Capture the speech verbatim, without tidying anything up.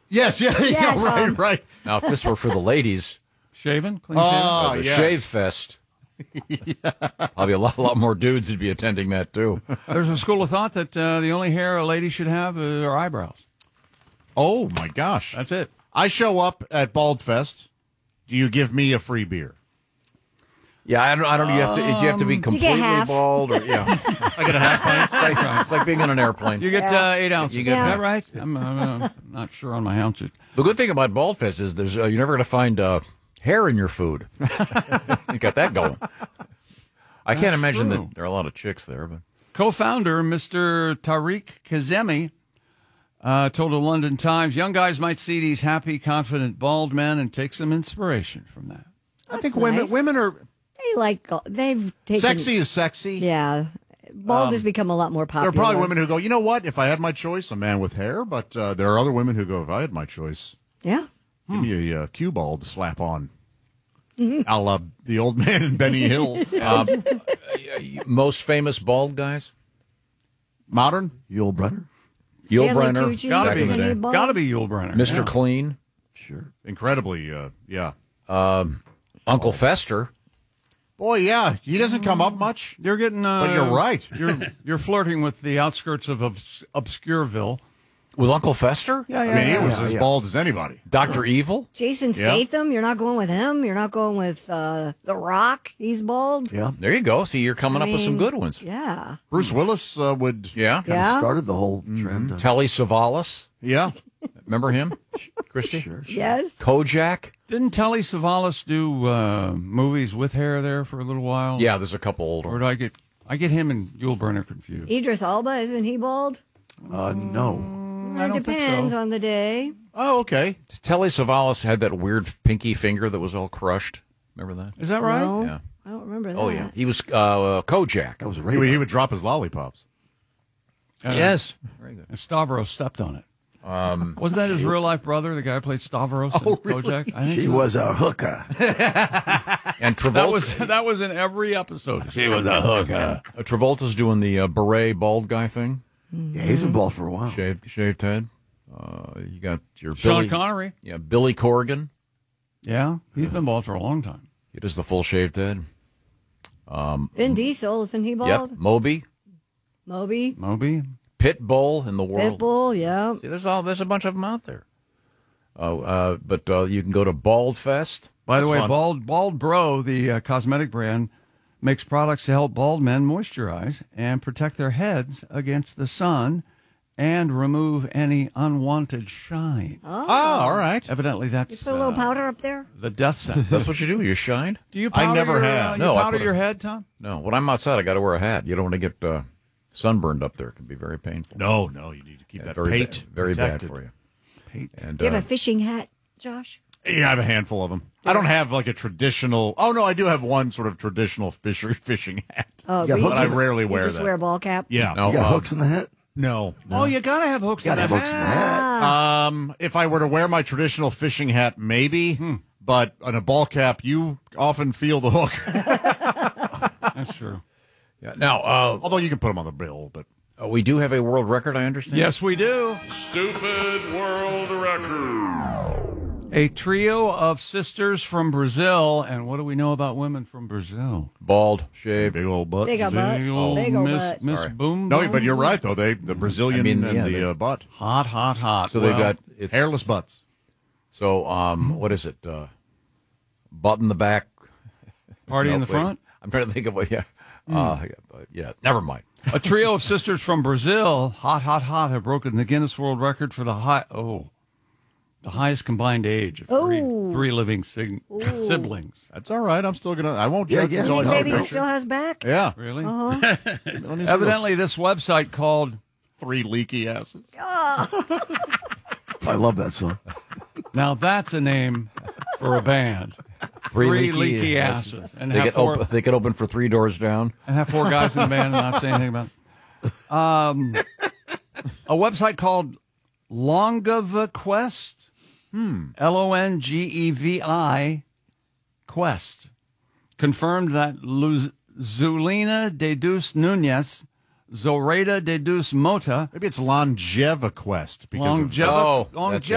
Yes, yeah, yeah, Yeah, right, Tom. right. Now, if this were for the ladies, Shaven? Clean Oh, uh, the yes. Shave Fest, probably a lot, lot more dudes would be attending that, too. shaven? There's a school of thought that uh, the only hair a lady should have are eyebrows. Oh, my gosh. That's it. I show up at Bald Fest. Do you give me a free beer? Yeah, I don't. I don't. You have to. You have to be get completely half. bald, or yeah. I get a half pint? It's like, it's like being on an airplane. You get Yeah. uh, eight ounces. You get Is that that. right? I'm, I'm uh, not sure on my ounces. The good thing about Bald Fest is there's uh, you're never going to find uh, hair in your food. You got that going. I can't imagine true. that there are a lot of chicks there, but Co-founder Mister Tariq Kazemi uh, told the London Times, young guys might see these happy, confident, bald men and take some inspiration from that. I think That's women nice. women are They like they've taken sexy is sexy. Yeah, bald has become a lot more There are popular. probably women who go, you know what? If I had my choice, a man with hair. But uh, there are other women who go, if I had my choice, Yeah, give me a uh, cue ball to slap on. A la the old man in Benny Hill. most famous bald guys, Modern? Yul Brynner? Yul Stanley Brynner, Tucci, Gotta back be. in the isn't he day, bald? Got to be Yul Brynner. Mister Yeah. Clean, Sure. Incredibly, uh, yeah. Uncle Fester. Boy, yeah. He doesn't come up much. You're getting. Uh, But you're right. You're you're flirting with the outskirts of obs- Obscureville. With Uncle Fester? Yeah, yeah. I mean, he yeah. was yeah, as yeah. bald as anybody. Doctor Evil? Jason Yeah. Statham. You're not going with him. You're not going with uh, The Rock. He's bald. Yeah. There you go. See, you're coming I up with some mean, good ones. Yeah, Bruce Willis uh, would, Yeah. Kind of Yeah. started the whole trend. uh, Telly Savalas. yeah. Remember him? Christy? Sure, sure. yes. Kojak? Didn't Telly Savalas do uh, movies with hair there for a little while? Yeah, there's a couple Or older. do I get I get him and Yul Brynner confused? Idris Elba, isn't he bald? Uh, no. I It don't think depends so. on the day. Oh, okay. Telly Savalas had that weird pinky finger that was all crushed. Remember that? Is that right? No, Yeah. I don't remember that. Oh, yeah. He was uh, Kojak. That was a He would, he radar. would drop his lollipops. Uh, Yes. Very good. And Stavros stepped on it. Um, Wasn't that his real life brother, the guy who played Stavros in Kojak? I think She so. was a hooker. And Travolta, That was that was in every episode. She was a hooker. uh, Travolta's doing the uh, beret bald guy thing. Yeah, he's been bald for a while. Shaved, shaved head. Uh, you got your Sean Billy, Connery. yeah, Billy Corgan. Yeah, he's been bald for a long time. He does the full shaved head. Vin Diesel, isn't he bald? Yep, Moby, Moby, Moby. Pitbull in the world. Pitbull, yeah. See, there's all there's a bunch of them out there. Oh, uh, but uh, you can go to Bald Fest. By the That's way, fun. Bald Bald Bro, the uh, cosmetic brand, makes products to help bald men moisturize and protect their heads against the sun and remove any unwanted shine. Oh, Oh, all right. Evidently, that's put a little uh, powder up there. the death sentence. That's what you do. You shine. Do you I powder never your, have. Uh, you No, I powder put your a- head, Tom? No, when I'm outside, I got to wear a hat. You don't want to get uh, sunburned up there. It can be very painful. No, no, you need to keep Yeah, that very pate bad, very bad protected. for you. Pete. And Do you uh, have a fishing hat, Josh? Yeah, I have a handful of them. I don't have like a traditional. Oh no, I do have one sort of traditional fisher fishing hat. Oh, Yeah, but hooks but I in- rarely you wear just that. wear a ball cap. Yeah, no, You got uh, hooks in the hat? no. Oh, you gotta have hooks You in gotta the have hooks in the hat. hat. Um, if I were to wear my traditional fishing hat, maybe. Hmm. But on a ball cap, you often feel the hook. That's true. yeah. Now, uh, Although you can put them on the bill, but uh, we do have a world record, I understand. Yes, we do. Stupid world record. A trio of sisters from Brazil, and what do we know about women from Brazil? Bald, shaved. big old butt. Big old butt. Big old Big old Miss, butt. Miss Sorry. Boom No, Boom. but you're right though. They the Brazilian I mean, and yeah, the they- uh, butt, Hot, hot, hot. So they've Well, got it's hairless butts. So, um, what is it? Uh, butt in the back, party in No, the wait. front. I'm trying to think of what. Yeah, uh, yeah, but yeah. Never mind. A trio of sisters from Brazil, hot, hot, hot, have broken the Guinness World Record for the high oh, the highest combined age of three, Oh. three living sig- siblings. That's all right. I'm still gonna. I won't Yeah, judge yeah. until I see a Maybe he picture. still has back. Yeah. Really? Uh-huh. Let me see Evidently, this website called those three leaky asses. I love that song. Now That's a name for a band. Three leaky asses. And They have get four- open, they get open for three doors down. and have four guys in the band and not say anything about it. Um, a website called Longevi Quest, L O N G E V I Quest, confirmed that Luz- Zulina de Deus Nunez, Zoraida de Deus Mota, Maybe it's Longeva Quest because of Longeva, Oh, Longe- that's